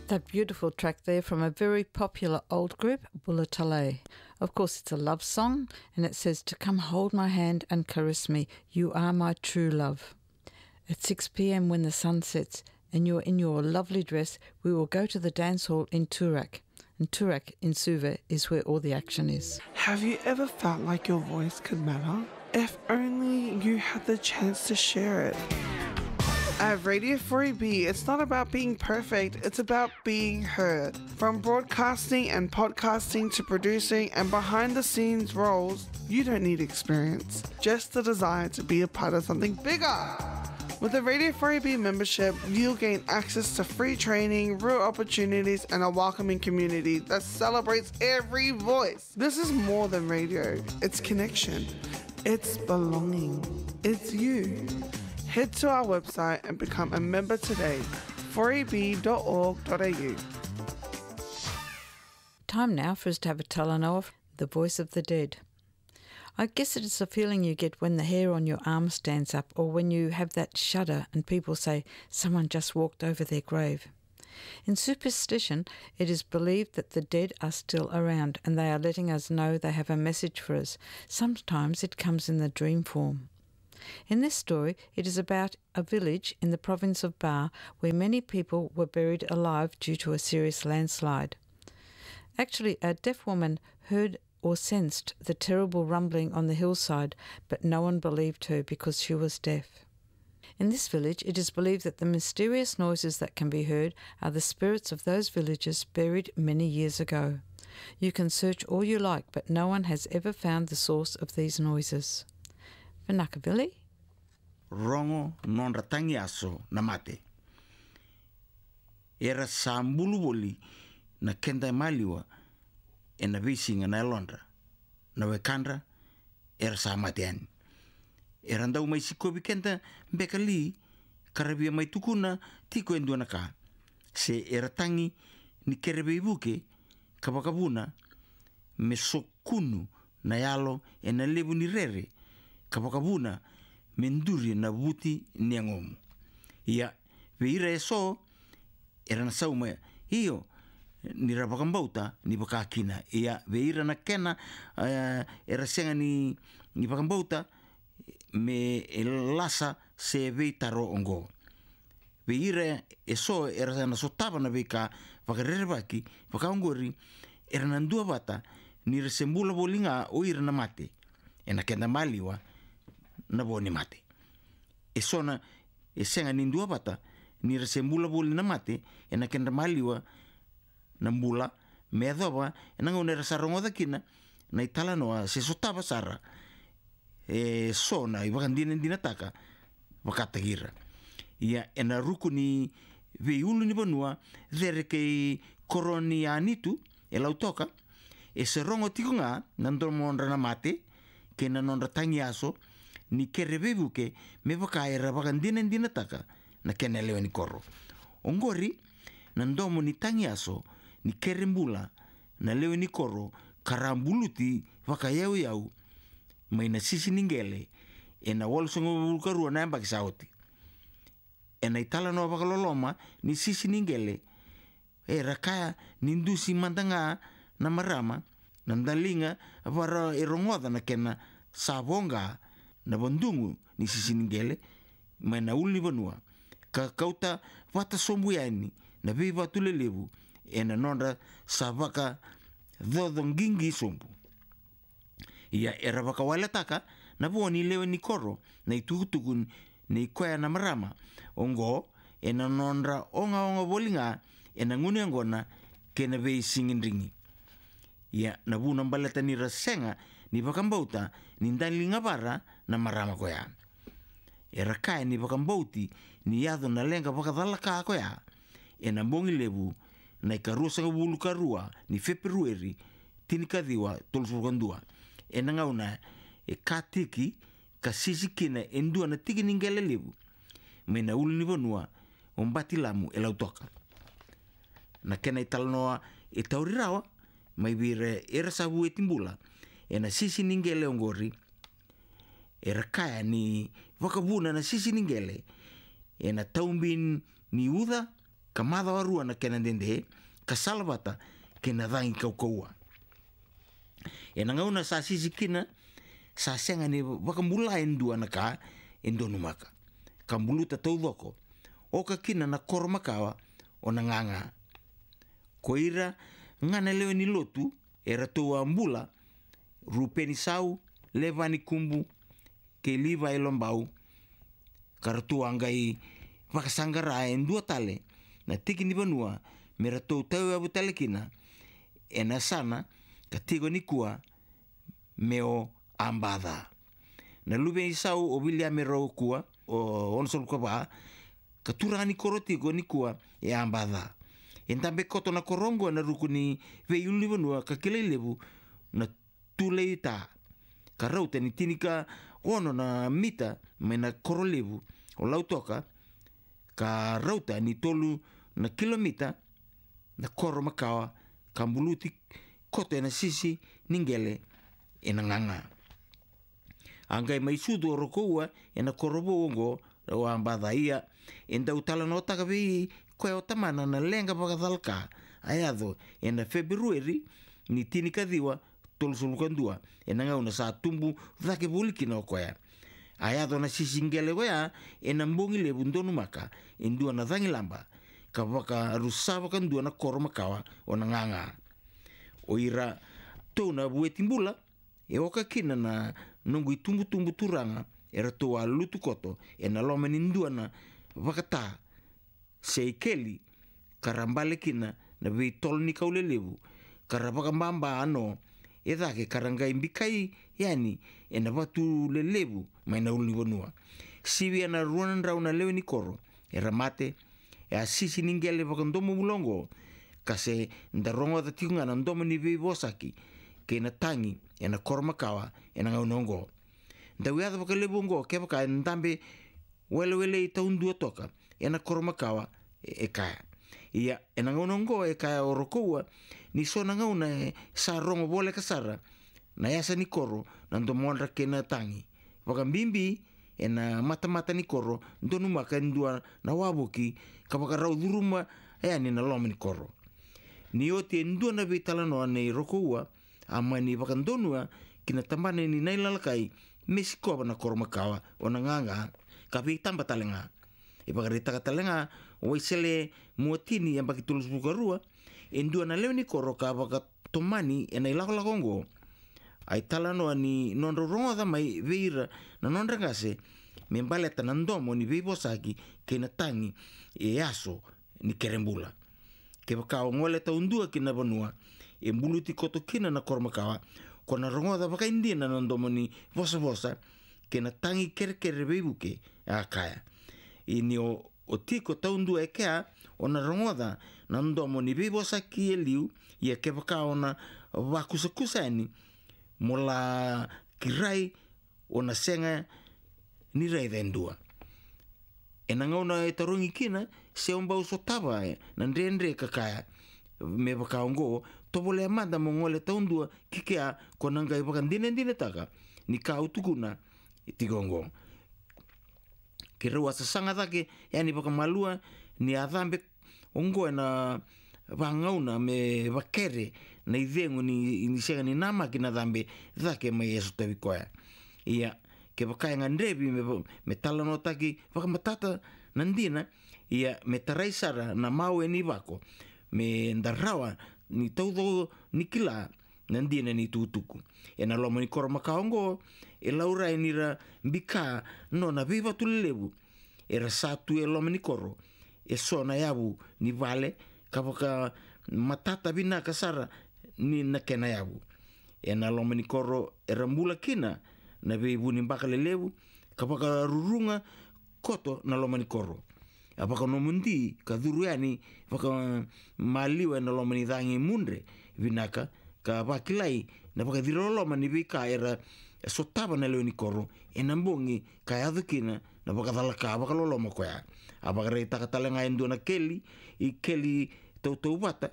That beautiful track there from a very popular old group, Bulutale. Of course, it's a love song, and it says, "To come hold my hand and caress me, you are my true love." At 6 p.m. when the sun sets and you're in your lovely dress, we will go to the dance hall in Turak. And Turak in Suva is where all the action is. Have you ever felt like your voice could matter? If only you had the chance to share it. At Radio 4EB, it's not about being perfect, it's about being heard. From broadcasting and podcasting to producing and behind-the-scenes roles, you don't need experience, just the desire to be a part of something bigger. With the Radio 4EB membership, you'll gain access to free training, real opportunities, and a welcoming community that celebrates every voice. This is more than radio, it's connection, it's belonging, it's you. Head to our website and become a member today, 4eb.org.au. Time now for us to have a Talanoa, the voice of the dead. I guess it is a feeling you get when the hair on your arm stands up, or when you have that shudder and people say someone just walked over their grave. In superstition, it is believed that the dead are still around and they are letting us know they have a message for us. Sometimes it comes in the dream form. In this story, it is about a village in the province of Bar where many people were buried alive due to a serious landslide. Actually, a deaf woman heard or sensed the terrible rumbling on the hillside, but no one believed her because she was deaf. In this village, it is believed that the mysterious noises that can be heard are the spirits of those villagers buried many years ago. You can search all you like, but no one has ever found the source of these noises. Vinakavili? Rongo non ratangi aso na mate. Era sambulu boli na kenda maliwa e na visinga na Londra. Na wekandra era sa mateani. Era ndau mai sikobi kenda mbekali karabia mai tukuna tiko endua naka. Se era tangi ni kerebe ibuke kabakabuna me sokunu na yalo e na lebu ni rere kabakabuna menduri na buti niangomu. Ia veira eso era na sauma iyo ni rabakambauta ni bakakina. Ia veira na kena era senga ni bakambauta me lasa se veitaro ongo. Veira eso era na sotava na veka vakarerebaki vakaongori era na ndua bata ni resembula bolinga o ira na mate. E na kenda maliwa na boni mate. E sona e senga ni ndua bata ni resembula boli na mate e na kenda maliwa na mbula me adoba e na ngone sarongo da kina na itala noa se sotava sara e sona i vakandina dinataka vakatagira. Ia e na ruku ni veiulu ni banua dhere kei koroni anitu e lautoka e se rongo tikunga na ndomonra na mate ke na nonra tangi aso ni kerebebuke me vakaera vakandina dinataka na kene leo ni koro. Ongori na ndomo ni tangi aso ni kerembula na leo ni koro karambuluti vakayau yau mai na sisi ningele e na wolsongo vulkarua na embaki sauti. E na itala no vakaloloma ni sisi ningele e rakaya nindusi mandanga na marama na ndalinga vara e rongoda na kena savonga na bandungu ni sisi ningele mai na uli vanua ka kauta vata sombuyani na viva tulelevu e na nonda savaka dhodongingi sombu. Ia era vakawala taka na voni lewe ni koro na itukutukun ni koya na marama ongo e na nondra onga bolinga e na ngune angona ke na vei singindringi. Ia na vuna mbaleta ni rasenga ni vakambauta ni ndalinga vara na marama koya. Era kaya ni vakambauti ni yado na lenga vakadhalaka koya e na mbongi levu na ikarua sanga bulu karua ni Februari tinikadhiwa tolsurkandua. E na ngauna e katiki ka sisi kina endua na tiki ningele levu me na uli ni vanua ombati lamu e lautoka. Na kena italanoa e taurirawa mai vire era sabu e timbula e na sisi ningele ongori e rakaya ni vakavuna na sisi ningele e na taumbin ni uda ka madhawarua na kena dende ka salawata kena dhangi kaukaua. E na ngauna sa sisi kina sa senga ni wakamula endua na ka endonu maka. Ka mbuluta tau dhoko o ka kina na koro makawa o na nganga. Ko ira ngana leo ni lotu e ratua mbula rupeni sau levani kumbu ke liva e lombau ka ratua angai wakasangara e ndua tale na tiki ni vanua me ratou tau abu tale kina e na sana ka tigo ni kua meo ambadha. Na luveni sau o William Mero kua o onsol kua ka turani koro tigo ni kua e ambadha. Entambe koto na korongo na rukuni veiuli vanua ka kilelevu na tuleita. Ka rauta ni tinika ono na mita me na korolevu o lautoka ka rauta ni tolu na kilomita na koro makawa ka mbuluti koto na sisi ningele e na nganga. Angai mai sudu o rokoua e na korobo ongo o ambadha ia e ndau tala no taka vei koe o tamana na lenga wakadhalka ayado e na Februari ni tinika dhiwa tolusulukandua e na ngauna sa tumbu dhake buliki na okoya. Ayado na sisingele wea e na mbongi lebu ndonu maka e ndua na dhangi lamba ka waka rusawa kandua na koro makawa o na nganga. O ira tau na buetimbula e oka kina na nungu i tumbu turanga e ratoa lutu koto e na loma ni ndua na wakata se keli karambale kina na vei tol ni kaule levu karabaka mbamba ano e dhake karangai mbikai yani e na watu le levu mai na uli wanua. Siwi ana ruanan rauna lewe ni koro e ramate e asisi ningele wakandomo mulongo kase ndarongo da tikunga na ndomo ni vei wosaki ke na tangi e na koro makawa e na ngaunongo. Ndawiada wakalevu ngo ke waka ndambe wele i taundua toka e na koro makawa e kaya. Ia e na ngaunongo e kaya o rokoua ni so na ngauna e sa rongo bole kasara na yasa ni koro na ndomonra ke na tangi. Waka mbimbi e na mata ni koro ndonu maka ndua na wabuki ka waka rau dhuruma e ani na loma ni koro. Ni oti e ndua na vitalanoa nei rokoua ama ni waka ndonua kina tambane ni nailalakai mesikoba na koro makawa o na nganga ka vei tamba talenga. E pakarita ka talenga o waisele muatini yang baki tulus bukarua e ndua na leo ni koro ka waka tomani e na ilako ai talanoa ni nonrorongo da mai veira na nonrangase me mbaleta na ndomo ni vei bosaki ke na tangi e aso ni kerembula. Ke wakao ngole ta undua kina vanua e mbuluti koto kina na koro makawa kona rongo da waka indina na ndomo ni vosa ke na tangi kere vei buke a kaya. I ni o tiko taundua e kea o na rongoda na ndomo ni vei bosaki e liu i e ke wakao na wakusakusa ni mo la kirai o na senga ni rei vendua. E na ngauna e tarongi kina se ombau so tava na ndrendre kakaya me wakao ngo topole amanda mo ngole taundua kikea kona ngai wakandine taka ni ka utukuna itigongo. Kira wasa sanga dhake yani wakamalua ni adhambe ongo na wangauna me wakere na idhengu ni sega ni nama kina dhambe dhake mai yesu tawikoya. Ia ke wakaya ngandrebi me talano taki wakamatata nandina ia me taraisara na mawe ni wako me ndarawa ni taudo ni kila nandina ni tutuku. E na loma ni koro makaongo e laura e nira mbika no na viva tulelevu e rasatu e loma ni koro e so na yabu ni vale ka waka matata bina kasara ni na kena yabu. E na loma ni koro e rambula kina na vivu ni mbaka lelevu ka waka rurunga koto na loma ni koro. A waka no mundi ka dhuruani waka maliwa na loma ni dhangi mundre vinaka ka wakilai na waka dhiroloma ni vika era sotaba na leo ni koro e nambongi ka yadhukina na waka dhalaka waka loloma koya. A waka rei takatalenga endu na keli i keli tau wata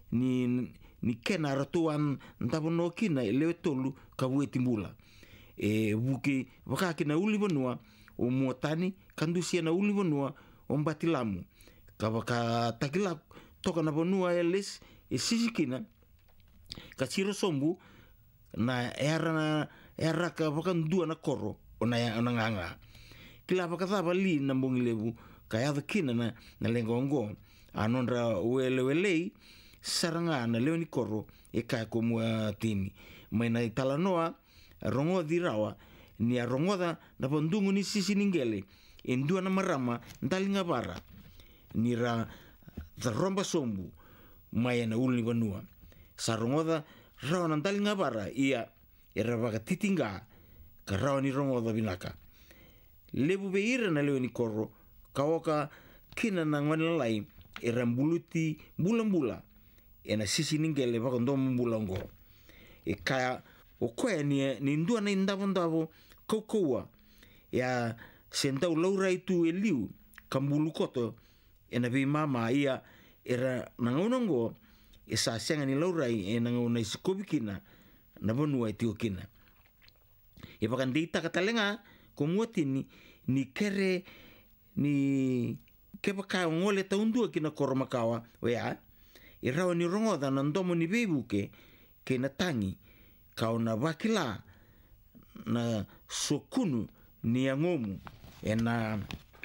ni kena ratuan ntapono kina leo tolu ka wuetimbula. E wuki waka kina uli vanua o muatani kandusia na uli vanua o mbatilamu ka waka takila toka na vanua les e sisikina ka siro sombu na era ka wakandua na koro ona nganga kila wakatha li na bongilebu ka ya kina na lengongo anondra welei saranga na leoni koro e ka ko mua tini mai na talanoa rongo dirawa ni a rongoda na pandungu ni sisi ningele indua na marama ndalinga bara ni ra the romba sombu mai na ulni vanua sa rongoda rawa na ndalinga bara ia era vaga titinga ka rawa ni rongoda binaka lebu beira na leoni koro kaoka kina na ngwanalai era mbuluti mbula ena sisi ningele vaga ndomu mbulango e kaya o koe ni ndua na indavo kaukoua ya sentau laura itu e liu kambulu koto ena vi mama ia era nangaunango e sa senga ni laura e nangauna i sikobikina na vanua i tiokina e pakandeita katalenga ko muatini ni kere ni kepa kaya ngole taundua kina koromakawa wea e rawa ni rongoda na ndomo ni bebuke ke na tangi kau na wakila na sokunu ni angomu e na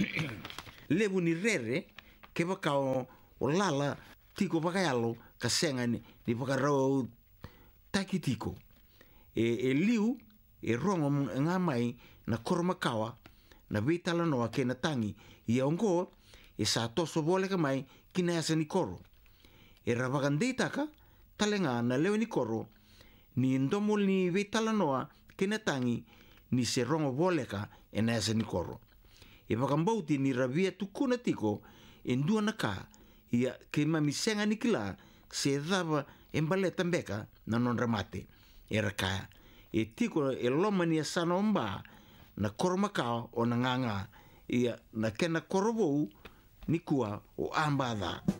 lebu ni rere ke wakao o lala tiko wakayalo ka senga ni wakarao takitiko e liu e rongo ngamai na koromakawa na vitala noa ke na tangi i ongo e sa toso vole ka mai kina asa ni koro e ravakandita ka talenga na leo ni koro ni ndomo ni vitala noa kena tangi ni se rongo voleka e na asa ni koro e vakambauti ni ravia tukuna tiko e ndua na ka ia ke mamisenga ni kila se dhava e mbaleta mbeka na non ramate e raka e tiko e loma ni asana omba na koromakao o na nganga ia na kena korovou ni kua o ambadha